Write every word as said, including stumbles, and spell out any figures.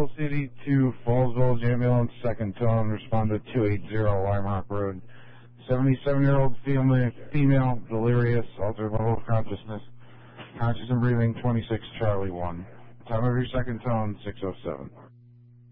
Falls City to Falls Village Ambulance, second tone, responded two eighty Lime Rock Road. seventy-seven-year-old female, female, delirious, altered level of consciousness, conscious and breathing, twenty-six Charlie one. Time of your second tone, six oh seven.